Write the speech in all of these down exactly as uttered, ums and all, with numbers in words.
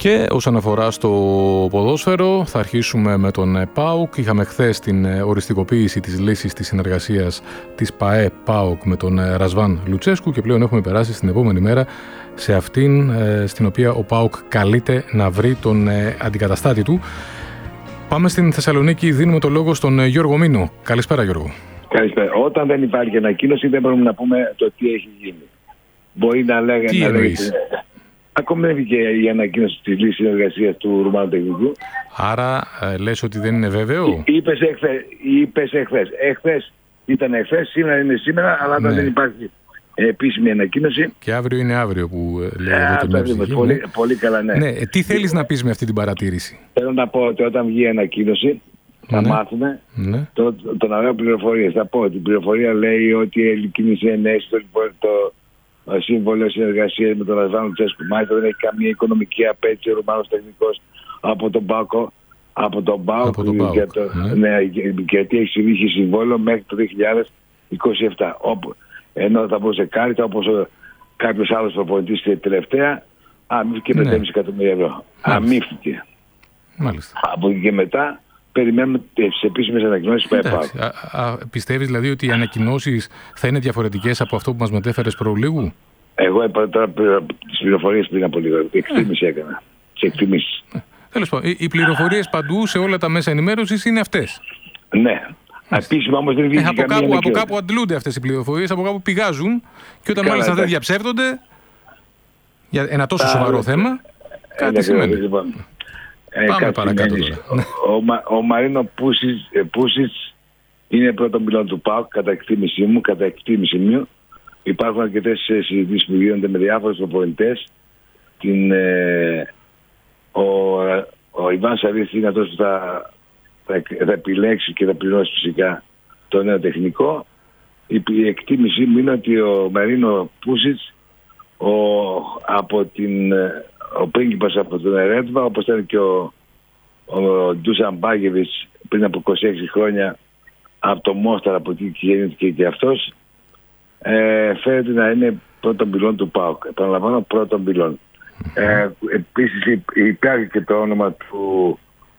Και όσον αφορά στο ποδόσφαιρο, θα αρχίσουμε με τον ΠΑΟΚ. Είχαμε χθες την οριστικοποίηση της λύσης της συνεργασίας της ΠΑΕ ΠΑΟΚ με τον Ρασβάν Λουτσέσκου και πλέον έχουμε περάσει στην επόμενη μέρα σε αυτήν στην οποία ο ΠΑΟΚ καλείται να βρει τον αντικαταστάτη του. Πάμε στην Θεσσαλονίκη, δίνουμε το λόγο στον Γιώργο Μήνο. Καλησπέρα, Γιώργο. Καλησπέρα. Όταν δεν υπάρχει ανακοίνωση δεν μπορούμε να πούμε το τι έχει γίνει. Μπορεί να λέγανε... Τι εννοείς? Ακόμη δεν βγήκε η ανακοίνωση της λύσης συνεργασίας του Ρουμάνου τεχνικού. Άρα ε, λες ότι δεν είναι βέβαιο? Είπες εχθές. Είπες εχθές. Εχθές ήταν εχθές, σήμερα είναι σήμερα, αλλά όταν ναι. δεν υπάρχει επίσημη ανακοίνωση. Και αύριο είναι αύριο που λέω εδώ την ψυχή. Πολύ, ναι. πολύ καλά, ναι. ναι. Τι θέλεις να πεις με αυτή την παρατήρηση? Θέλω να πω ότι όταν βγει η ανακοίνωση θα ναι. μάθουμε ναι. το, το, το να λέω πληροφορίες. Θα πω ότι η πληροφορία λέει ότι ελκίνησε ενέσεις το, το, το σύμβολο συνεργασίας με τον Ρασβάν Λουτσέσκου. Μάλιστα δεν έχει καμία οικονομική απέτηση ο Ρουμάνος τεχνικός από τον ΠΑΟΚ. Από τον ΠΑΟΚ και το, ναι. ναι, γιατί έχει συμβεί συμβόλαιο μέχρι το δύο χιλιάδες είκοσι επτά. Όπου, ενώ θα μπορούσε κάρτα όπως κάποιος άλλος προπονητής τελευταία, αμύφθηκε με πέντε εκατομμύρια ευρώ. Αμύφθηκε. Μάλιστα. Από εκεί και μετά περιμένουμε τις επίσημες ανακοινώσεις που υπάρχουν. Πιστεύεις δηλαδή ότι οι ανακοινώσεις θα είναι διαφορετικές από αυτό που μας μετέφερες προλίγου? Εγώ είπα τώρα τις πληροφορίες πριν από λίγο. Εκτίμηση έκανα. Τις εκτιμήσεις. Τέλος πάντων, οι πληροφορίες παντού σε όλα τα μέσα ενημέρωσης είναι αυτές. Ναι. Επίσημα όμως δεν βγήκε ε, από, κάπου, από κάπου αντλούνται αυτές οι πληροφορίες, από κάπου πηγάζουν και όταν Καλά, μάλιστα δεν διαψεύδονται για ένα τόσο τα... σοβαρό θέμα, κάτι ε, σημαίνει. Λοιπόν. Ε, Πάμε παρακάτω τώρα. Ο, ο, ο Μαρίνο Πούσιτς, Πούσιτς είναι πρώτον πυλόν του ΠΑΟΚ, κατά εκτίμησή μου, κατά εκτίμησή μου. Υπάρχουν αρκετές συζητήσεις που γίνονται με διάφορους προπονητές. Την, ε, ο, ο Ιβάν Σαββίδης είναι αυτός που θα, θα, θα επιλέξει και θα πληρώσει φυσικά το νέο τεχνικό. Η, η εκτίμησή μου είναι ότι ο Μαρίνο Πούσιτς ο, από την... ο πρίγκιπας από τον Ερέτβα, όπως ήταν και ο, ο Ντούσαν Μπάγεβιτς πριν από είκοσι έξι χρόνια από το Μόσταρ, από εκεί γεννήθηκε και αυτός, ε, φαίνεται να είναι πρώτον πυλόν του ΠΑΟΚ. Επαναλαμβάνω, πρώτον πυλόν. Ε, επίσης υπάρχει και το όνομα του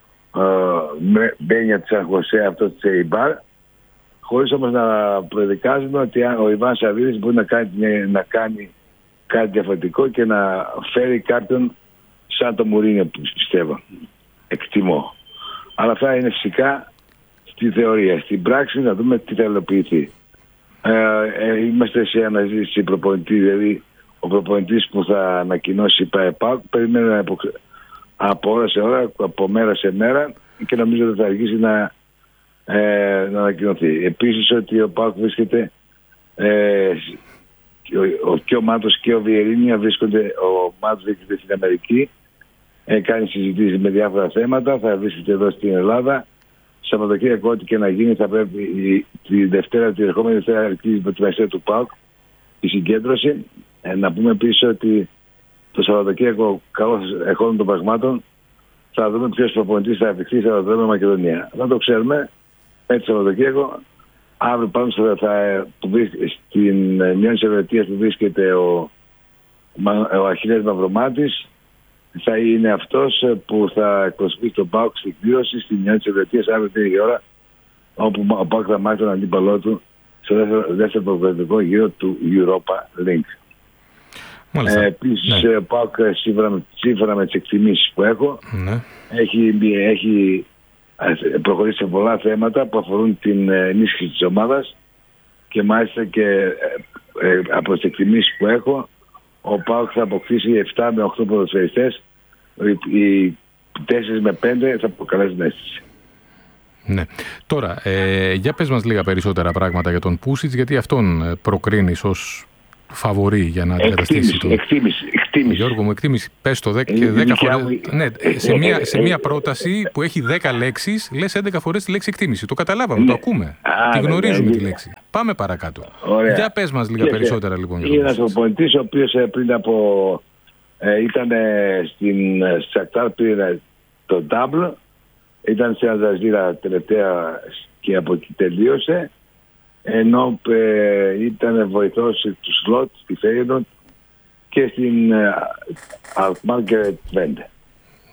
ε, Μπένια της Αγχωσέ, αυτό της Εϊμπάρ, χωρίς όμως να προδικάζουμε ότι ο Ιβάν Σαββίδης μπορεί να κάνει, να κάνει κάτι διαφορετικό και να φέρει κάποιον σαν το Μουρίνιο που πιστεύω. Εκτιμώ. Αλλά αυτά είναι φυσικά στη θεωρία. Στην πράξη να δούμε τι θα υλοποιηθεί. Ε, ε, είμαστε σε αναζήτηση προπονητή, δηλαδή ο προπονητής που θα ανακοινώσει η ΠΑΕΠΑΚ περιμένει από, από ώρα σε ώρα, από μέρα σε μέρα και νομίζω ότι θα αργήσει να, ε, να ανακοινωθεί. Επίσης ότι ο ΠΑΟΚ βρίσκεται ε, Ο, ο, και ο Μάτος και ο Βιερίνια βρίσκονται, ο Μάτος βρίσκεται στην Αμερική, ε, κάνει συζητήσεις με διάφορα θέματα, θα βρίσκεται εδώ στην Ελλάδα. Σαββατοκύριακο ό,τι και να γίνει θα πρέπει η, τη Δευτέρα, την ερχόμενη Δευτέρα αρχίζει με τη μεσαία του ΠΑΟΚ η συγκέντρωση. Ε, να πούμε επίσης ότι το Σαββατοκύριακο καλώς εχόντων των πραγμάτων θα δούμε ποιος προπονητής θα αφηχθεί στα αεροδρόμια Μακεδονία. Θα το ξέρουμε έτσι το Σαββατοκύριακο. Αύριο πάνω θα, θα, στην Νέα Ελβετία που βρίσκεται ο, ο Αχιλλέας Μαυρομάτης, θα είναι αυτός που θα εκπροσωπήσει τον ΠΑΟΚ στην κλήρωση στην Νέα Ελβετία αύριο την ίδια ώρα, όπου ο ΠΑΟΚ θα μάθει τον αντίπαλό του στο δεύτερο, δεύτερο προκριματικό γύρο του Europa League. Ε, Επίσης ναι. ο ΠΑΟΚ σύμφωνα, σύμφωνα με τις εκτιμήσεις που έχω ναι. έχει, έχει προχωρήσει σε πολλά θέματα που αφορούν την ενίσχυση της ομάδας και μάλιστα και ε, ε, από τις εκτιμήσεις που έχω ο ΠΑΟΚ θα αποκτήσει επτά με οκτώ ποδοσφαιριστές, οι τέσσερα με πέντε θα προκαλέσουν αίσθηση. Ναι. Τώρα, ε, για πες μας λίγα περισσότερα πράγματα για τον Πούσιτς, γιατί αυτόν προκρίνεις ως φαβορί για να αντικαταστήσει το... Εκτίμηση, εκτίμηση. Γιώργο μου, εκτίμηση. Πες το δέκα φορές... Ναι, σε, μία, σε μία πρόταση που έχει δέκα λέξεις, λες έντεκα φορές τη λέξη εκτίμηση. Το καταλάβαμε, ναι. Το ακούμε. Α, τη γνωρίζουμε ναι, τη λέξη. Πάμε παρακάτω. Ωραία. Για πες μας λίγα και, περισσότερα λοιπόν. Είναι ένας προπονητής ο οποίος πριν από... Ε, ήταν στην Σακτάρ, πήρε το Double, ήταν σε Αλζαζίρα τελευταία και από εκεί τελείωσε. Ενώ ε, ήταν βοηθός του Σλότ στη Φέιενορντ και στην Αλκμάρ και Βέντε.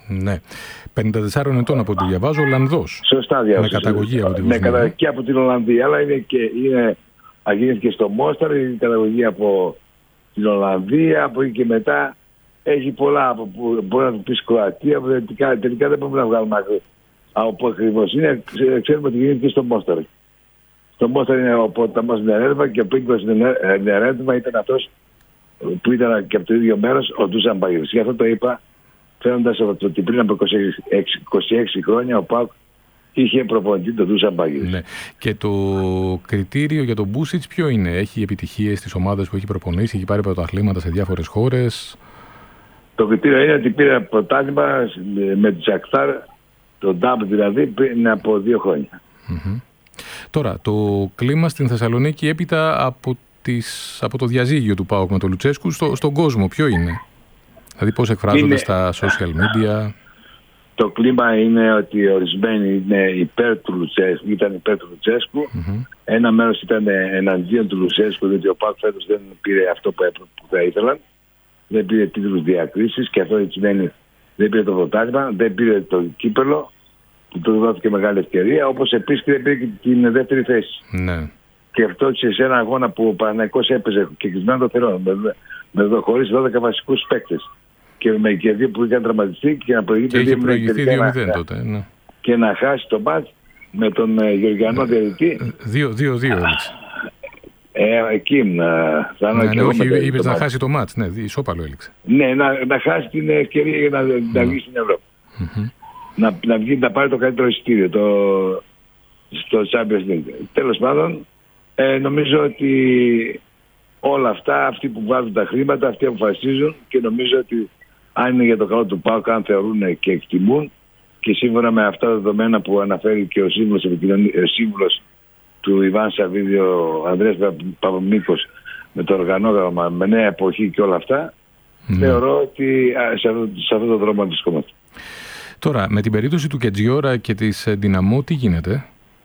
Ναι. πενήντα τεσσάρων ετών από ό,τι διαβάζω, Ολλανδός. Σωστά διαβάζω. Με καταγωγή από τη Βοσνία. Με καταγωγή από την Ολλανδία, αλλά είναι και είναι, αγίνεται στο Μόσταρ, είναι καταγωγή από την Ολλανδία, από εκεί και μετά έχει πολλά από που μπορεί να του πει Κροατία, τελικά, τελικά δεν μπορούμε να βγάλουμε άκρη από πού ακριβώς είναι. Ξέρουμε ότι γίνεται και στο Μόσταρ. Στο Μόσταρ είναι ο ποταμός Νερέντβα και ο πύργος Νερέντβα ήταν αυτός που ήταν και από το ίδιο μέρος ο Ντούσαν Μπάγεβιτς. Γι' αυτό το είπα, φαίνοντας ότι πριν από είκοσι έξι χρόνια ο ΠΑΟΚ είχε προπονητή τον Ντούσαν Μπάγεβιτς. Ναι. Και το κριτήριο για τον Μπούσιτς ποιο είναι? Έχει επιτυχίες στις ομάδες που έχει προπονήσει, έχει πάρει πρωταθλήματα σε διάφορες χώρες? Το κριτήριο είναι ότι πήρε πρωτάθλημα με τη Σακτάρ, τον Ντάμπ δηλαδή, πριν από δύο χρόνια. Mm-hmm. Τώρα, το κλίμα στην Θεσσαλονίκη έπειτα από, τις, από το διαζύγιο του ΠΑΟΚ με τον Λουτσέσκου στο, στον κόσμο ποιο είναι? Δηλαδή πώς εκφράζονται είναι... στα social media? Το κλίμα είναι ότι ορισμένοι είναι υπέρ του Λουτσέσκου, ήταν υπέρ του Λουτσέσκου. Mm-hmm. Ένα μέρος ήταν εναντίον του Λουτσέσκου, διότι ο ΠΑΟΚ φέτος δεν πήρε αυτό που, έπρεπε, που θα ήθελαν. Δεν πήρε τίτλους διακρίσεις και αυτό σημαίνει δεν πήρε το πρωτάθλημα, δεν πήρε το κύπελο που του δόθηκε μεγάλη ευκαιρία, όπως επίσης δεν πήρε και την δεύτερη θέση. Ναι. Και αυτό σε ένα αγώνα που ο Παναθηναϊκός έπαιζε και κλεισμένο το θερόν, με, με χωρίς δώδεκα βασικούς παίκτες. Και με και δύο που είχαν τραυματιστεί και να προηγείται δύο μηδέν τότε. Ναι. Και να χάσει το μάτς με τον ε, Γεωργιανό διαιτητή. δύο δύο έλειξε. Ε, εκεί να θα ναι, ναι, όχι, είπες να χάσει το μάτς, ναι, ισόπαλο έλειξε. Ναι, να, να χάσει την ευκαιρία για να, mm. να βγει στην Ευρώπη. Mm-hmm. Να, να βγει να πάρει το καλύτερο εισιτήριο το, στο Champions League. Τέλος πάντων, ε, νομίζω ότι όλα αυτά, αυτοί που βάζουν τα χρήματα, αυτοί αποφασίζουν και νομίζω ότι αν είναι για το καλό του ΠΑΟΚ, αν θεωρούν και εκτιμούν και σύμφωνα με αυτά τα δεδομένα που αναφέρει και ο σύμβουλος, ο σύμβουλος του Ιβάν Σαββίδη, ο Ανδρέας Παπαμίκος, με το οργανόγραμμα, με νέα εποχή και όλα αυτά, mm. θεωρώ ότι σε αυτό, σε αυτό το δρόμο βρισκόμαστε. Τώρα, με την περίπτωση του Κετζιόρα και της Δυναμό, τι γίνεται?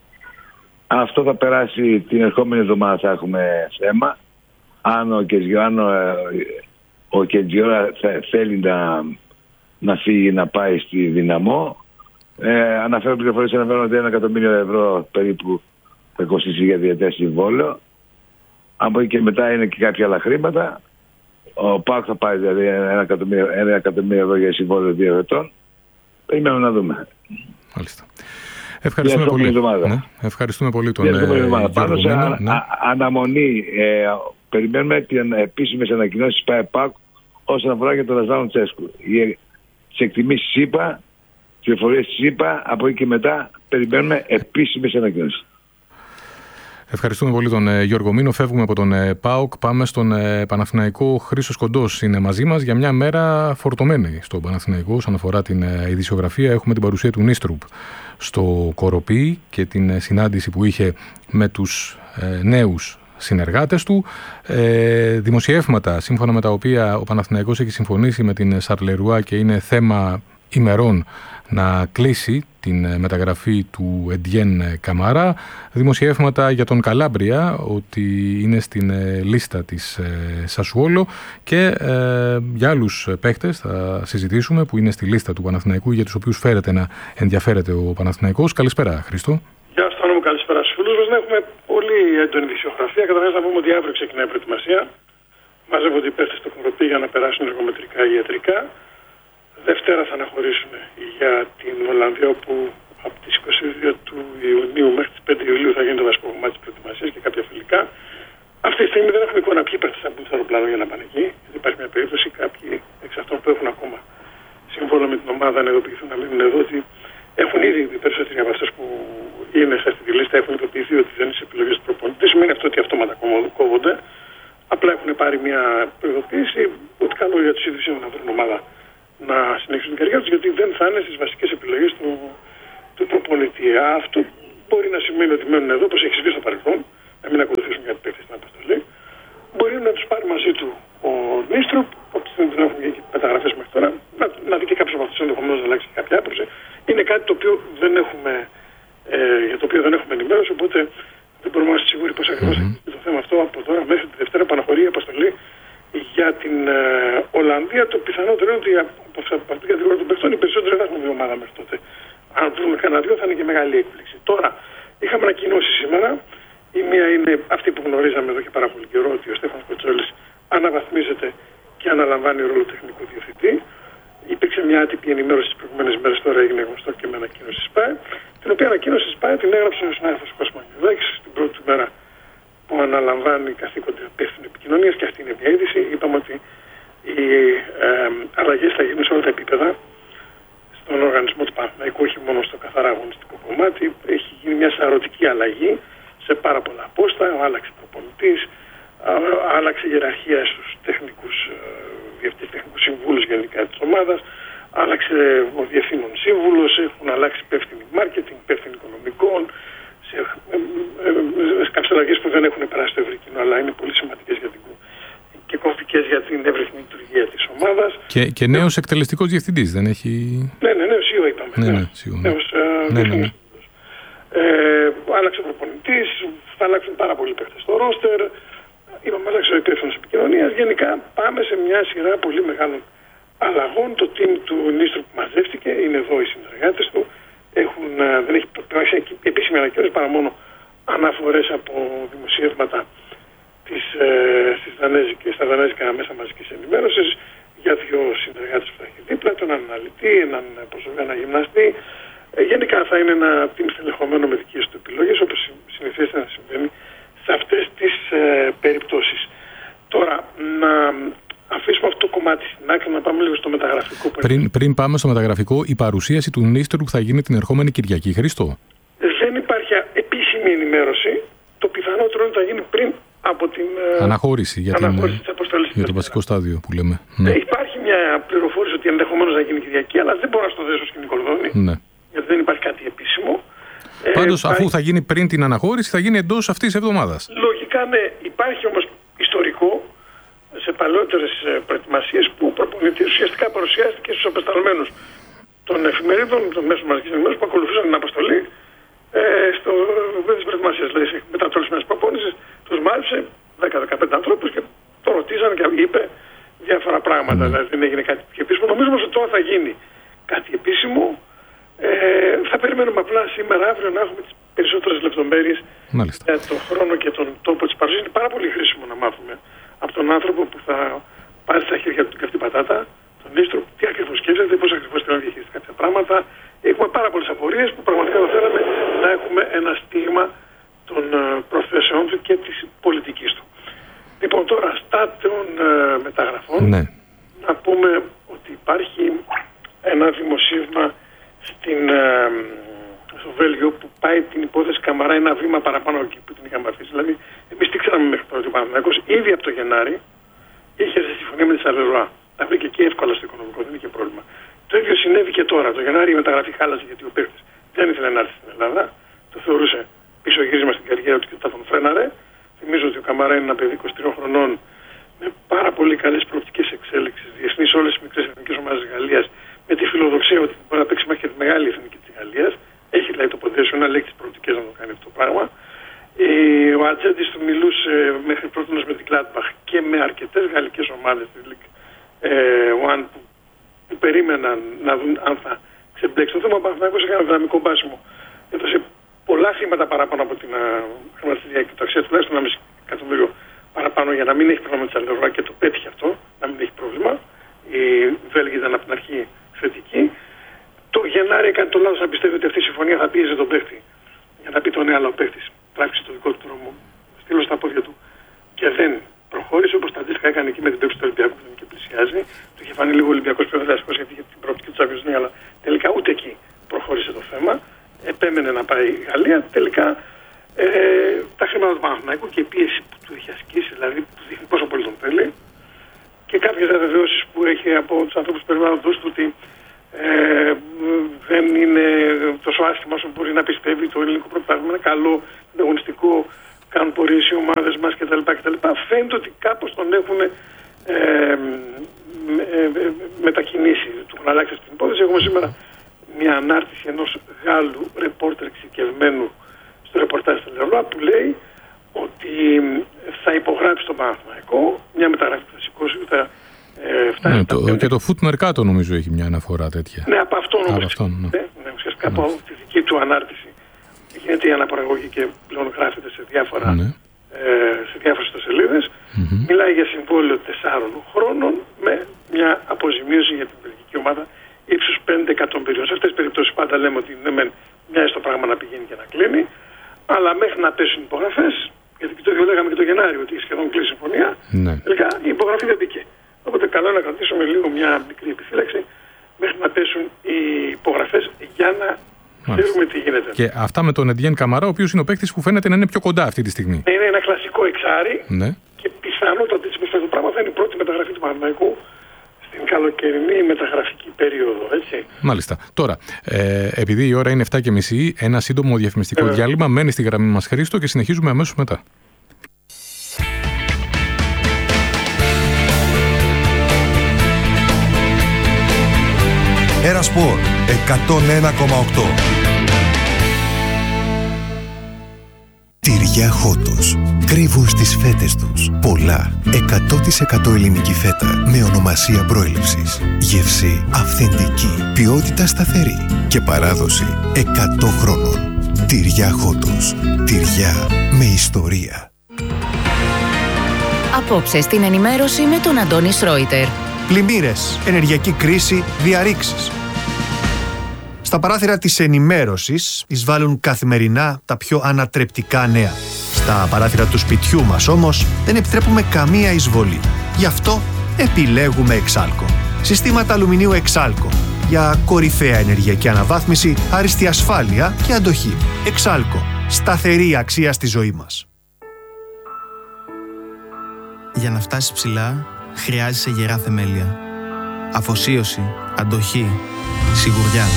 Αυτό θα περάσει την ερχόμενη εβδομάδα, θα έχουμε θέμα. Αν ο Κετζιόρα, ο Κετζιόρα θέλει να, να φύγει, να πάει στη Δυναμό, ε, αναφέρω πληροφορίες, αναφέρω ότι ένα εκατομμύριο ευρώ περίπου θα κοστίσει για διετές συμβόλαιο. Από εκεί και μετά είναι και κάποια άλλα χρήματα. Ο ΠΑΟΚ θα πάρει δηλαδή ένα εκατομμύριο, ένα εκατομμύριο ευρώ για συμβόλαιο δύο ετών. Περιμένουμε να δούμε. Μάλιστα. Ευχαριστούμε πολύ. Ναι, ευχαριστούμε πολύ τον Γιώργο. Πάνω σε α, ναι. α, αναμονή ε, περιμένουμε την επίσημες ανακοινώσεις της ΠΑΟΚ όσον αφορά για τον Ρασβάν Λουτσέσκου. Τις εκτιμήσεις είπα, τις πληροφορίες είπα, από εκεί και μετά περιμένουμε επίσημες ανακοινώσεις. Ευχαριστούμε πολύ τον ε, Γιώργο Μήνο. Φεύγουμε από τον ε, ΠΑΟΚ. Πάμε στον ε, Παναθηναϊκό. Χρήστος Κοντός είναι μαζί μας για μια μέρα φορτωμένη στον Παναθηναϊκό. Όσον αφορά την ε, ειδησιογραφία, έχουμε την παρουσία του Νίστρουπ στο Κοροπή και την ε, συνάντηση που είχε με τους ε, νέους συνεργάτες του. Ε, δημοσιεύματα σύμφωνα με τα οποία ο Παναθηναϊκός έχει συμφωνήσει με την Σαρλερουά και είναι θέμα ημερών να κλείσει την μεταγραφή του Εντιέν Καμαρά. Δημοσιεύματα για τον Καλάμπρια ότι είναι στην λίστα της Σασουόλο και ε, για άλλους παίχτες θα συζητήσουμε που είναι στη λίστα του Παναθηναϊκού, για τους οποίους φέρεται να ενδιαφέρεται ο Παναθηναϊκός. Καλησπέρα, Χρήστο. Γεια σας, Τόνο μου, καλησπέρα στους φίλους μας. Έχουμε πολύ έντονη ειδησιογραφία. Καταρχάς να πούμε ότι αύριο ξεκινάει η προετοιμασία. Μαζεύονται οι παίχτες στο Κοροπή για να περάσουν εργομετρικά ή ιατρικά. Δευτέρα θα αναχωρήσουν για την Ολλανδία, όπου από τις είκοσι δύο του Ιουνίου μέχρι τις πέντε Ιουλίου θα γίνει το βασικό κομμάτι της προετοιμασίας και κάποια φιλικά. Αυτή τη στιγμή δεν έχουμε εικόνα ποιοι παίχτες θα μπουν στο αεροπλάνο για να πάνε εκεί. Υπάρχει μια περίπτωση κάποιοι εξ αυτών που έχουν ακόμα σύμφωνα με την ομάδα να ειδοποιηθούν να μείνουν εδώ, ότι έχουν ήδη οι περισσότεροι από αυτούς που είναι σε αυτή τη λίστα έχουν ειδοποιηθεί ότι δεν είναι σε επιλογές του προπονητή. Δεν σημαίνει αυτό ότι αυτόματα κόβονται. Απλά έχουν πάρει μια προειδοποίηση ότι καλό για τους ίδιους είναι να βρουν ομάδα να συνεχίσουν την καριέρα τους, γιατί δεν θα είναι στις βασικές επιλογές του, του προπονητή. Αυτό μπορεί να σημαίνει ότι μένουν εδώ, όπως έχει συμβεί στο παρελθόν, να μην ακολουθήσουν για την παίκτη στην αποστολή. Μπορεί να τους πάρει μαζί του ο Νίστρουπ, από τη δεν έχουν γίνει μεταγραφές μέχρι τώρα, να, να δει και κάποιος από αυτούς ενδεχομένως να αλλάξει κάποια άποψη. Είναι κάτι το οποίο δεν έχουμε, ε, για το οποίο δεν έχουμε ενημέρωση, οπότε δεν μπορούμε να είμαστε σίγουροι πώς ακριβώς mm-hmm. το θέμα αυτό από τώρα μέχρι τη Δευτέρα που αναχωρεί η αποστολή για την ε, Ολλανδία. Το πιθανότερο είναι ότι από αυτήν την κατηγορία των παιχτών οι περισσότεροι δεν έχουν δει ομάδα μέχρι τότε. Αν βρουν κανένα δύο θα είναι και μεγάλη έκπληξη. Τώρα, είχαμε ανακοινώσει σήμερα. Η μία είναι αυτή που γνωρίζαμε εδώ και πάρα πολύ καιρό, ότι ο Στέφανος Κοτσόλης αναβαθμίζεται και αναλαμβάνει ρόλο τεχνικού διευθυντή. Υπήρξε μια άτυπη ενημέρωση τις προηγούμενες μέρες, τώρα έγινε γνωστό και με ανακοίνωση της ΠΑΕ. Την οποία ανακοίνωση της ΠΑΕ την έγραψε ο συνάδελφος Κώστας Μαγνητάκης την πρώτη του μέρα που αναλαμβάνει καθήκοντα υπεύθυνου επικοινωνίας, και αυτή είναι μια είδηση. Είπαμε ότι οι ε, αλλαγές θα γίνουν σε όλα τα επίπεδα στον οργανισμό του Παναθηναϊκού, όχι μόνο στο καθαρά αγωνιστικό κομμάτι. Έχει γίνει μια σαρωτική αλλαγή σε πάρα πολλά πόστα. Άλλαξε προπονητής, άλλαξε η ιεραρχία στους τεχνικούς διευθυντές, τεχνικούς συμβούλους γενικά της ομάδας, άλλαξε ο διευθύνων σύμβουλος, έχουν αλλάξει υπεύθυνοι marketing, υπεύθυνοι οικονομικών, σε, ε, ε, ε, κάποιες αλλαγές που δεν έχουν περάσει στο ευρύ κοινό, αλλά είναι πολύ σημαντικές για την, και κομβικές για την εύρυθμη λειτουργία της ομάδας. Και, και νέος ε, εκτελεστικός διευθυντής, δεν έχει... Ναι, ναι, νέος σι ι ο είπαμε. Ναι, ναι, σι ι ο, ναι. Νέος, ε, ναι, ναι, ναι. Ε, άλλαξε ο προπονητής, θα αλλάξουν πάρα πολλοί παίκτες στο ρόστερ. Είπαμε, άλλαξε ο υπεύθυνος επικοινωνίας. Γενικά πάμε σε μια σειρά πολύ μεγάλων αλλαγών. Το team του Νίστρου που μαζεύτηκε, είναι εδώ οι συνεργάτες του. Έχουν, δεν έχει έχει επίσημη ανακοίνωση παρά μόνο αναφορές από δημοσιεύματα της, ε, στις δανέζικες, στα δανέζικα μέσα μαζικής ενημέρωσης για δύο συνεργάτες που θα έχει δίπλα, τον αναλυτή, έναν προσωπικό, έναν γυμναστή. Ε, γενικά θα είναι ένα team στελεχωμένο με δικές του επιλογές, όπως συνηθίζεται να συμβαίνει σε αυτές τις ε, περιπτώσεις. Τώρα, να αφήσουμε αυτό το κομμάτι στην άκρη, να πάμε λίγο στο μεταγραφικό. Πριν, πριν πάμε στο μεταγραφικό, η παρουσίαση του Νίστρου που θα γίνει την ερχόμενη Κυριακή, Χρήστο. Δεν υπάρχει επίσημη ενημέρωση. Το πιθανότερο είναι ότι θα γίνει πριν από την αναχώρηση για, αναχώρηση την, για το βασικό στάδιο που λέμε. Ναι. Ε, υπάρχει μια πληροφόρηση ότι ενδεχομένως θα γίνει Κυριακή, αλλά δεν μπορώ να στο δέσω στην Κορδόνη. Ναι. Γιατί δεν υπάρχει κάτι επίσημο. Πάντως, ε, αφού πάει... θα γίνει πριν την αναχώρηση, θα γίνει εντός αυτής της εβδομάδας. Λογικά, ναι. Υπάρχει όμως ιστορικό σε παλαιότερες προετοιμασίες που ο προπονητής ουσιαστικά παρουσιάστηκε στους απεσταλμένους των εφημερίδων, των μέσων μαζικής ενημέρωσης που ακολουθούσαν την αποστολή ε, στο βίντεο της προετοιμασίας. Δηλαδή, μετά το όλες τις προπόνησης, τους μάλισε δέκα με δεκαπέντε ανθρώπους και το ρωτήσαν και είπε διάφορα πράγματα. Mm. Δηλαδή, δεν έγινε κάτι επίσημο. Νομίζω όμως ότι τώρα θα γίνει κάτι επίσημο. Ε, θα περιμένουμε απλά σήμερα, αύριο, να έχουμε τις περισσότερες λεπτομέρειες για τον χρόνο και τον τόπο της παρουσίας. Είναι πάρα πολύ χρήσιμο να μάθουμε από τον άνθρωπο που θα πάρει στα χέρια του την καυτή πατάτα, τον Νίστρο, τι ακριβώς σκέφτεται, πώς ακριβώς θέλει να διαχειριστεί κάποια πράγματα. Έχουμε πάρα πολλές απορίες που πραγματικά θα θέλαμε να έχουμε ένα στίγμα των προθέσεών του και της πολιτικής του. Λοιπόν, τώρα στα των ε, μεταγραφών, ναι. να πούμε ότι υπάρχει ένα δημοσίευμα στην, ε, στο Βέλγιο που πάει την υπόθεση Καμαρά ένα βήμα παραπάνω εκεί που την είχαμε αφήσει. Δηλαδή, εμείς τι ξέραμε μέχρι τώρα ότι ο Παναθηναϊκός ήδη από το Γενάρη είχε σε συμφωνία με τη Σαρλερουά. Τα βρήκε και εύκολα στο οικονομικό, δεν είχε πρόβλημα. Το ίδιο συνέβη και τώρα. Το Γενάρη η μεταγραφή χάλασε γιατί ο παίκτης δεν ήθελε να έρθει στην Ελλάδα. Το θεωρούσε πίσω γύρισμα στην καριέρα του και θα τον φρέναρε. Θυμίζω ότι ο Καμαρά είναι ένα παιδί είκοσι τριών χρονών με πάρα πολύ καλές προοπτικές εξέλιξης, διεθνείς όλες τις μικρές εθνικές ομάδες της Γαλλίας, με τη φιλοδοξία ότι μπορεί να παίξει μέχρι και τη μεγάλη εθνική της Γαλλίας. Έχει δηλαδή το ποντέσιο να λέξει τις προοπτικές να το κάνει αυτό το πράγμα. Ε, ο Ατζέντης του μιλούσε μέχρι πρώτη με την Gladbach και με αρκετές γαλλικές ομάδες της Ligue ένα που, που περίμεναν να δουν αν θα ξεμπλέξει. Το θέμα ο Παναθηναϊκός έκανε ένα δυναμικό μπάσιμο. Έδωσε πολλά χρήματα παραπάνω από την χρηματιστηριακή και το αξία τουλάχιστον ένα κόμμα πέντε εκατομμύριο παραπάνω για να μην έχει πρόβλημα με τη Σαρλερουά και το πέτυχε αυτό, να μην έχει πρόβλημα. Οι Βέλγοι ήταν από την αρχή θετικοί. Το Γενάρη έκανε το λάθος να πιστεύει ότι αυτή η συμφωνία θα πίεζε τον παίχτη για να πει τον άλλο παίχτη. Τράβηξε το δικό του δρόμο, στείλω στα πόδια του και δεν προχώρησε όπως τα αντίστοιχα έκανε εκεί με την παίξη του Ολυμπιακού που δεν και πλησιάζει. Του είχε φανεί λίγο ο Ολυμπιακός πιο διδασκός γιατί είχε την προοπτική του Champions League, αλλά τελικά ούτε εκεί προχώρησε το θέμα. Επέμενε να πάει η Γαλλία. Τελικά ε, τα χρήματα του Παναθηναϊκού και η πίεση που του είχε ασκήσει, δηλαδή που δείχνει πόσο πολύ τον θέλει, και κάποιες διαβεβαιώσεις που έχει από τους ανθρώπους του περιβάλλοντος του ότι ε, δεν είναι τόσο άσχημα όσο μπορεί να πιστεύει. Το ελληνικό πρωτάθλημα είναι καλό, ανταγωνιστικό, κάνουν πορείες οι ομάδες μας κτλ. κτλ. Φαίνεται ότι κάπως τον έχουν ε, ε, ε, μετακινήσει, του έχουν αλλάξει την υπόθεση. Έχουμε σήμερα μια ανάρτηση ενός Γάλλου ρεπόρτερ εξειδικευμένου στο ρεπορτάζ της Λερουά που λέει ότι θα υπογράψει τον Παναθηναϊκό μια μεταγραφή που θα σηκώσει, θα ε, φτάσει Ναι, το, και το Foot Mercato νομίζω έχει μια αναφορά τέτοια. Ναι, από αυτόν όμως. Από αυτόν, ναι. Ναι, ουσιαστικά από τη δική του ανάρτηση. Γίνεται η αναπαραγωγή και πλέον γράφεται σε, διάφορα, ναι. ε, σε διάφορες ιστοσελίδες. Mm-hmm. Μιλάει για συμβόλαιο τεσσάρων χρόνων με μια αποζημίωση για την βελγική ομάδα ύψους πέντε εκατομμυρίων. Σε αυτές τις περιπτώσεις πάντα λέμε ότι ναι, μεν μοιάζει το πράγμα να πηγαίνει και να κλείνει, αλλά μέχρι να πέσουν υπογραφές, γιατί το ίδιο λέγαμε και το Γενάριο, ότι σχεδόν κλείσει η συμφωνία, ναι. τελικά η υπογραφή δεν μπήκε. Οπότε καλό είναι να κρατήσουμε λίγο μια μικρή επιφύλαξη μέχρι να πέσουν οι υπογραφές για να ξέρουμε τι γίνεται. Και αυτά με τον Εντιέν Καμαρά, ο οποίος είναι ο παίκτης που φαίνεται να είναι πιο κοντά αυτή τη στιγμή. Ναι, είναι ένα κλασικό εξάρι ναι. και πιθανότατα έτσι όπως το πράγμα θα είναι η πρώτη μεταγραφή του Παναθηναϊκού στην καλοκαιρινή μεταγραφική περίοδο, έτσι. Μάλιστα. Τώρα, ε, επειδή η ώρα είναι εφτά και μισή, ένα σύντομο διαφημιστικό ε, διάλειμμα. Μένει στη γραμμή μας, Χρήστο, και συνεχίζουμε αμέσως μετά. Ερασπορ εκατόν ένα κόμμα οκτώ. Τυριά Χότος. Κρύβουν στις φέτες τους πολλά εκατό τοις εκατό ελληνική φέτα με ονομασία προέλευσης. Γεύση αυθεντική, ποιότητα σταθερή και παράδοση εκατό χρόνων. Τυριά Χότος. Τυριά με ιστορία. Απόψε στην ενημέρωση με τον Αντώνη Σρόιτερ. Πλημμύρες, ενεργειακή κρίση, διαρρήξεις. Στα παράθυρα της ενημέρωσης εισβάλλουν καθημερινά τα πιο ανατρεπτικά νέα. Στα παράθυρα του σπιτιού μας όμως δεν επιτρέπουμε καμία εισβολή. Γι' αυτό επιλέγουμε Εξάλκο. Συστήματα αλουμινίου Εξάλκο. Για κορυφαία ενεργειακή αναβάθμιση, άριστη ασφάλεια και αντοχή. Εξάλκο. Σταθερή αξία στη ζωή μας. Για να φτάσεις ψηλά, χρειάζεσαι γερά θεμέλια. Αφοσίωση, αντοχή, σιγουριά.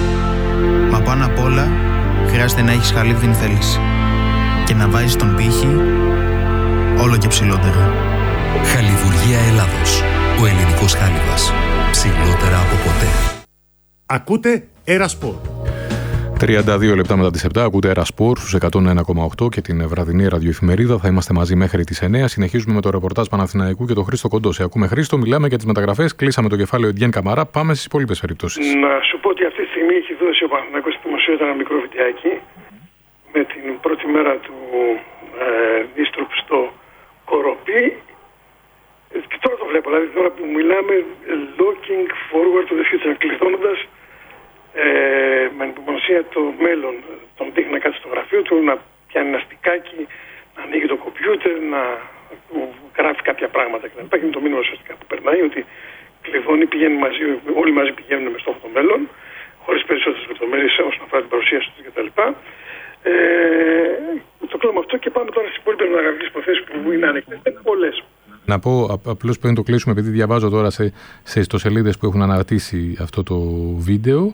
Μα πάνω απ' όλα, χρειάζεται να έχεις χαλίβδινη θέληση. Και να βάζεις τον πύχη όλο και ψηλότερα. Χαλιβουργία Ελλάδος. Ο ελληνικός χάλιβας. Ψηλότερα από ποτέ. Ακούτε Ερασπορ. τριάντα δύο λεπτά μετά τις επτά ακούτε Ερασπορ στους εκατόν ένα κόμμα οκτώ και την βραδινή ραδιοεφημερίδα. Θα είμαστε μαζί μέχρι τις εννιά. Συνεχίζουμε με το ρεπορτάζ Παναθηναϊκού και τον Χρήστο Κοντόση. Ακούμε, Χρήστο, μιλάμε για τις μεταγραφές. Κλείσαμε το κεφάλαιο Εντιέν Καμαρά. Πάμε στις υπόλοιπες περιπτώσεις. Να σου πω ότι αυτή τη στιγμή έχει δώσει ο Παναθηναϊκός στη δημοσιότητα ένα μικρό βιντεάκι με την πρώτη μέρα του ε, Δίστροπ στο Κοροπή. Και τώρα το βλέπω, δηλαδή τώρα που μιλάμε, looking forward to the future, κλειδώνοντας ε, με ανυπομονησία το μέλλον. Τον δείχνει να κάτσει στο γραφείο του, να πιάνει ένα στικάκι, να ανοίγει το κομπιούτερ, να γράφει κάποια πράγματα κτλ. Και είναι το μήνυμα ουσιαστικά που περνάει ότι κλειδώνει, πηγαίνει μαζί, όλοι μαζί πηγαίνουν με στόχο το μέλλον, χωρίς περισσότερες λεπτομέρειες όσον αφορά την παρουσίαση του κτλ. Ε, το κλείνουμε αυτό και πάμε τώρα στις υπόλοιπες μεταγραφικές υποθέσεις που είναι ανοιχτές. Είναι πολλές. Να πω απλώς πριν το κλείσουμε, επειδή διαβάζω τώρα σε, σε ιστοσελίδες που έχουν αναρτήσει αυτό το βίντεο,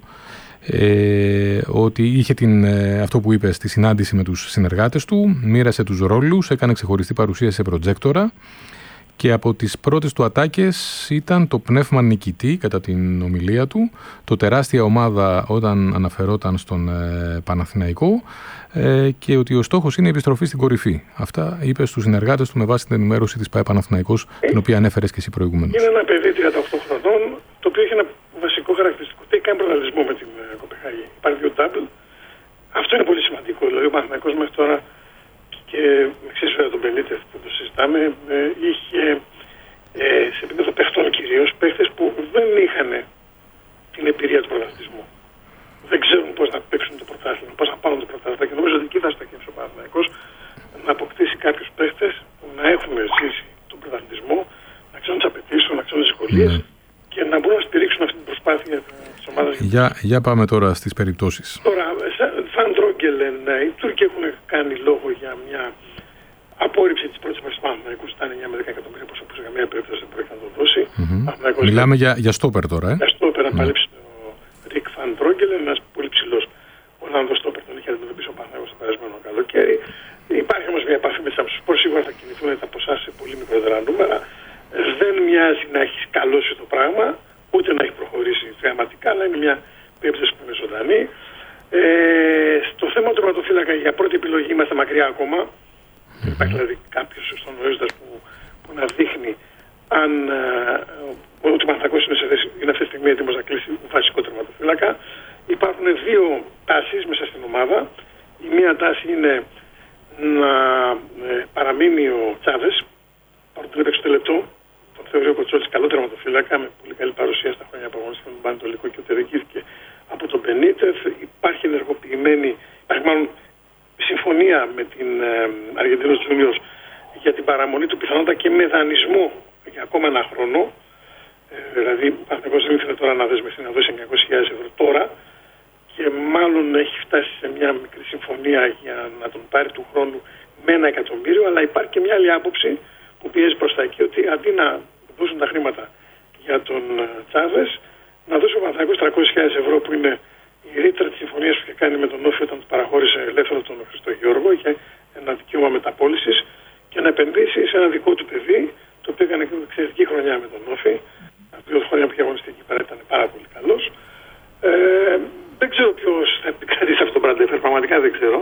ε, ότι είχε την, ε, αυτό που είπε στη συνάντηση με τους συνεργάτες του, μοίρασε τους ρόλους, έκανε ξεχωριστή παρουσίαση σε προτζέκτορα και από τις πρώτες του ατάκες ήταν το πνεύμα νικητή κατά την ομιλία του, το τεράστια ομάδα όταν αναφερόταν στον ε, Παναθηναϊκό ε, και ότι ο στόχος είναι η επιστροφή στην κορυφή. Αυτά είπε στους συνεργάτες του με βάση την ενημέρωση της ΠΑΕ Παναθηναϊκός, την οποία ανέφερες και εσύ προηγουμένως. Είναι ένα παιδί τριάντα οκτώ χρονών, το οποίο έχει ένα βασικό χαρακτηριστικό. Τι κάνει πρωταθλητισμό με την uh, Κοπεχάγη. Υπάρχει δύο double. Αυτό είναι πολύ σημαντικό. Δηλαδή ο Παναθηναϊκός μέχρι τώρα και εξής βέβαια τον Πελίτεφ που το συζητάμε, ε, είχε ε, σε επίπεδο παιχτών κυρίως παίχτες που δεν είχαν την εμπειρία του πρωταθλητισμού. Δεν ξέρουν πώς να παίξουν το πρωτάθλημα, πώς να πάρουν το πρωτάθλημα και νομίζω ότι εκεί θα στοχεύσει ο Παναθηναϊκός να αποκτήσει κάποιους παίχτες που να έχουν ζήσει τον πρωταθλητισμό, να ξέρουν τις απαιτήσεις, να ξέρουν τις δυσκολίες mm. και να μπορούν να στηρίξουν αυτή την προσπάθεια της ομάδας. Για, για πάμε τώρα στις περιπτώσεις. Τώρα, σαν Ντρόγκελεν, οι Τούρκοι έχουν κάνει λόγο για μια απόρριψη της πρώτης παρουσίας του Παναθηναϊκού, ήταν εννιά με δέκα εκατομμύρια, όπως σε καμία περίπτωση δεν μπορεί να το δώσει. Mm-hmm. Μιλάμε για, για στόπερ τώρα, ε? Για στόπερ, να mm. παλέψει το Ρικ Φαν Ντρόγκελεν, ένας πολύ ψηλός Ολλανδός στόπερ, τον είχε αντιμετωπίσει ο Παναθηναϊκός το περασμένο καλοκαίρι. Υπάρχει όμως μια επαφή με τις αμφισβητήσεις, σίγουρα θα κινηθούν τα ποσά σε πολύ μικρότερα νούμερα. Δεν μοιάζει να έχει καλώσει το πράγμα, ούτε να έχει προχωρήσει θεαματικά, αλλά είναι μια περίπτωση που είναι ζωντανή. Ε, στο θέμα του τερματοφύλακα για πρώτη επιλογή είμαστε μακριά ακόμα. Mm-hmm. Υπάρχει δηλαδή κάποιος στον ορίζοντα που, που να δείχνει αν ε, ότι ο Παναθηναϊκός είναι, είναι αυτή τη στιγμή έτοιμος να κλείσει βασικό τερματοφύλακα. Υπάρχουν δύο τάσεις μέσα στην ομάδα. Η μία τάση είναι να ε, παραμείνει ο Τσάβες, παρότι δεν έπαιξε το λεπτό. Τον θεωρεί ο Κοτσόλης καλό τερματοφύλακα, με πολύ καλή παρουσία στα χρόνια που αγωνίστηκε με τον Πανετολικό και ότι αδικήθηκε από τον Μπενίτεφ. Υπάρχει ενεργοποιημένη, υπάρχει μάλλον συμφωνία με την ε, Αργεντίνος Τζούνιος για την παραμονή του, πιθανότατα και με δανεισμό για ακόμα ένα χρόνο. Ε, δηλαδή, ο Παναθηναϊκός δεν ήθελε τώρα να δεσμευτεί να δώσει εννιακόσιες χιλιάδες ευρώ τώρα και μάλλον έχει φτάσει σε μια μικρή συμφωνία για να τον πάρει του χρόνου με ένα εκατομμύριο. Αλλά υπάρχει και μια άλλη άποψη που πιέζει προς τα εκεί, ότι αντί να δώσουν τα χρήματα για τον Τσάβες, να δώσει ο Παναθηναϊκός τριακόσιες χιλιάδες ευρώ, που είναι η ρήτρα της συμφωνίας που είχε κάνει με τον Όφη όταν του παραχώρησε ελεύθερο τον Χριστό Γιώργο, είχε ένα δικαίωμα μεταπώλησης, και να επενδύσει σε ένα δικό του παιδί, το οποίο έκανε εξαιρετική χρονιά με τον Όφη. Αυτή η χρονιά που είχε αγωνιστεί εκεί πέρα ήταν πάρα πολύ καλός. Ε, δεν ξέρω ποιος θα επικρατήσει αυτό το Μπραντέφερ, πραγματικά δεν ξέρω.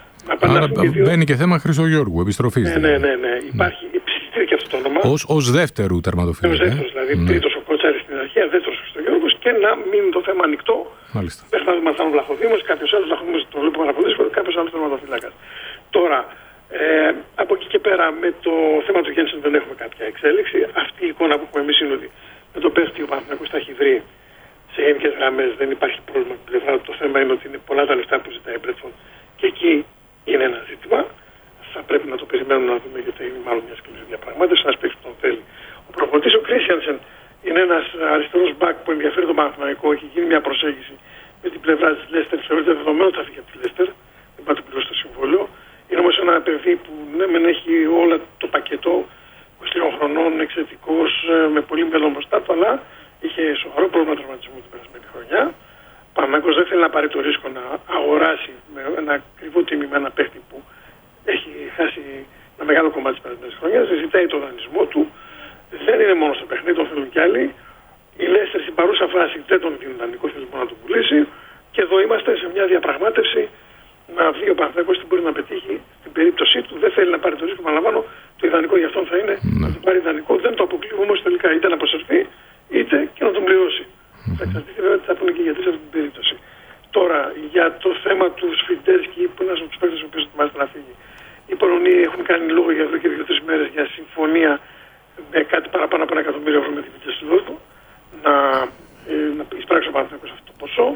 Άρα μπαίνει και θέμα Χρυσογιώργου, επιστροφής. Ναι, ναι, ναι, ναι. Υπάρχει, ψηφίστηκε και αυτό το όνομα. Ως, ως δεύτερου τερματοφύλακα. Ως δεύτερος, δηλαδή ναι. Τρίτος ο Κότσαρης στην αρχή, δεύτερος Χρυσογιώργος, και να μείνει το θέμα ανοιχτό. Μάλιστα. Περνάμε Μαθάνο Βλαχοδήμος, κάποιος άλλος Βλαχοδήμος, το βλέπω πάρα πολύ δύσκολο, κάποιος άλλος τερματοφύλακας. Τώρα, ε, από εκεί και πέρα με το θέμα του Γένσεν δεν έχουμε κάποια εξέλιξη. Αυτή η εικόνα που έχουμε εμείς είναι ότι με το πέφτει ο Παναθηναϊκός θα έχει βρει σε γενικές γραμμές, δεν υπάρχει πρόβλημα από την πλευρά του. Το θέμα είναι ότι είναι πολλά τα λεφτά που ζητάει η Μπρέτφον και εκεί είναι ένα ζήτημα. Θα πρέπει να το περιμένουμε να δούμε, γιατί είναι μάλλον μια σκληρή διαπραγμάτευση. Ένα παίκτη που τον θέλει. Ο προπονητής ο Κρίστιανσεν είναι ένας αριστερός μπακ που ενδιαφέρει τον Παναθηναϊκό. Έχει γίνει μια προσέγγιση με την πλευρά της Λέστερ. Θεωρείται δεδομένο ότι θα φύγει από τη Λέστερ. Δεν πάει να του πληρώσει το συμβόλαιο. Είναι όμως ένα παιδί που ναι, μεν έχει όλα το πακετό, είκοσι τριών χρονών, εξαιρετικός, με πολύ μέλλον μπροστά του, αλλά είχε σοβαρό πρόβλημα τραυματισμού την περασμένη χρονιά. Ο Παναθηναϊκός δεν θέλει να πάρει το ρίσκο να αγοράσει με ένα ακριβό τίμημα ένα παίχτη που έχει χάσει ένα μεγάλο κομμάτι της περασμένης χρονιάς. Ζητάει το δανεισμό του. Δεν είναι μόνο στο παιχνίδι, τον θέλουν κι άλλοι. Η Λέστερ στην παρούσα φάση δεν τον δίνουν δανεικό, θέλει μόνο να τον πουλήσει. Και εδώ είμαστε σε μια διαπραγμάτευση να βγει ο Παναθηναϊκός τι μπορεί να πετύχει στην περίπτωσή του. Δεν θέλει να πάρει το ρίσκο, παραλαμβάνω, το ιδανικό για αυτόν θα είναι mm. να του πάρει ιδανικό. Δεν το αποκλείω όμως τελικά είτε να προσερθεί είτε και να τον πληρώσει. Mm-hmm. Θα εξαρτηθεί βέβαια τι θα πούνε και γιατί σε αυτή την περίπτωση. Τώρα, για το θέμα του Σφιντέρσκι, που είναι ένας από τους παίκτες ο οποίος ετοιμάζεται να φύγει. Οι Πολωνοί έχουν κάνει λόγο για εδώ και δύο-τρεις μέρες για συμφωνία με κάτι παραπάνω από ένα εκατομμύριο ευρώ με την Βιτές του να, ε, να εισπράξει ο Παναθηναϊκός αυτό το ποσό.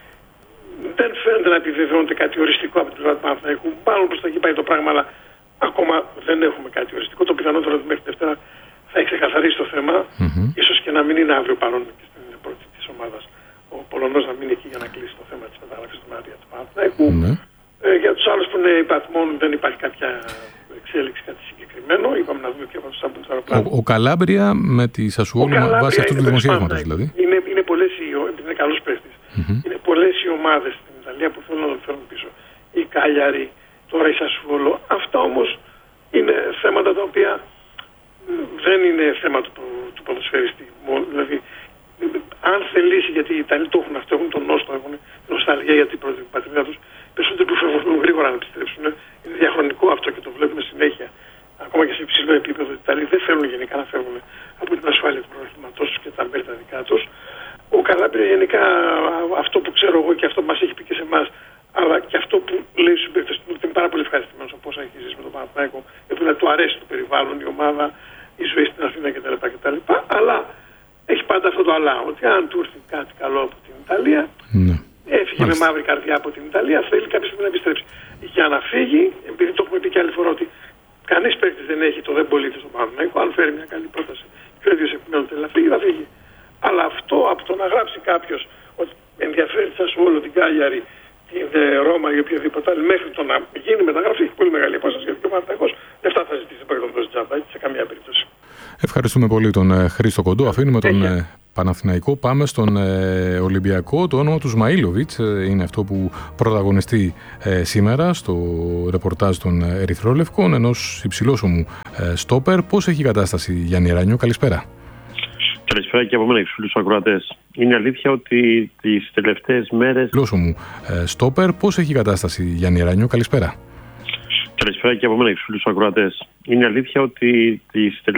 Δεν φαίνεται να επιβεβαιώνεται κάτι οριστικό από την πλευρά του Παναθηναϊκού. Μάλλον προς τα εκεί πάει το πράγμα, αλλά ακόμα δεν έχουμε κάτι οριστικό. Το πιθανότερο ότι μέχρι τη Δευτέρα θα έχει ξεκαθαρίσει το θέμα. Mm-hmm. Ίσως και να μην είναι αύριο παρόν και στην πρώτη της ομάδας ο Πολωνός να μείνει εκεί για να κλείσει το θέμα της μεταγραφής του Μάρια του Παναθηναϊκού. Mm-hmm. Ε, για τους άλλους που είναι υπατμών δεν υπάρχει κάποια εξέλιξη, κάτι συγκεκριμένο. Είπαμε να δούμε και από τους άμπους αεροπλάνους. Ο, ο Καλάμπρια με τη Σασουόλο βάσει αυτού του δημοσιεύματος δηλαδή. Είναι, είναι πολλές οι, είναι καλός παίχτης. Mm-hmm. Είναι πολλές οι ομάδες στην Ιταλία που θέλουν να τον φέρουν πίσω. Η Κάλιαρη, τώρα η Σασουόλο. Αυτά όμως είναι θέματα τα οποία δεν είναι θέμα του, του ποδοσφαιριστή. Δηλαδή, αν θελήσει, γιατί οι Ιταλοί το έχουν αυτό, έχουν τον νόστο, έχουν νοσταλγία για την πρώτη πατρίδα τους, περισσότεροι που φεύγουν γρήγορα να επιστρέψουν. Είναι διαχρονικό αυτό και το βλέπουμε συνέχεια. Ακόμα και σε υψηλό επίπεδο, οι Ιταλοί δεν θέλουν γενικά να φεύγουν από την ασφάλεια του πρωταθλήματός τους και τα μέρη τα δικά τους. Ο Καλάμπρια γενικά, αυτό που ξέρω εγώ και αυτό που μας έχει πει και σε εμάς, αλλά και αυτό που λέει στους παίκτες του, είναι πάρα πολύ ευχαριστημένος από όσα έχει ζήσει με τον Παναθηναϊκό. Δηλαδή του αρέσει το περιβάλλον, η ομάδα, η ζωή στην Αθήνα κτλ. κτλ. Αλλά έχει πάντα αυτό το αλλά, ότι αν του έρθει κάτι καλό από την Ιταλία, ναι. Έφυγε Μάλιστα. με μαύρη καρδιά από την Ιταλία, θέλει κάποια στιγμή να επιστρέψει. Για να φύγει, επειδή το έχουμε πει και άλλη φορά ότι κανείς παίκτης δεν έχει το δεν πολίτη στον Παναθηναϊκό, αν φέρει μια καλή πρόταση και ο ίδιος επιμένει θέλει να φύγει, θα φύγει. Αλλά αυτό από το να γράψει κάποιος ότι ενδιαφέρει σας όλο την Κάλιαρη, την Ρώμα ή οποιοδήποτε άλλη, μέχρι το να γίνει μεταγραφή, έχει πολύ μεγάλη απόσταση γιατί ο Παναθηναϊκός δεν θα ζητήσει παίκτον του Τζάμπα σε καμία περίπτωση. Ευχαριστούμε πολύ τον ε, Χρήστο Κοντό. Αφήνουμε τον ε, Παναθηναϊκό. Πάμε στον ε, Ολυμπιακό. Το όνομα του Σμαΐλοβιτς ε, είναι αυτό που πρωταγωνιστεί ε, σήμερα στο ρεπορτάζ των Ερυθρόλευκων, ενός υψηλόσωμου ε, στόπερ. Πώς έχει η κατάσταση, Γιάννη Ράνιο? Καλησπέρα. Καλησπέρα και από μένα και στους φίλους ακροατές. Είναι αλήθεια ότι τις τελευταίες μέρες... Υψηλόσωμου ε, στόπερ. Πώς έχει η κατάσταση, Γιάννη Ράνιο? Καλησπέρα. Καλησπέρα και από μένα και στους φίλους ακροατές. Είναι αλήθεια ότι τις τελευταίες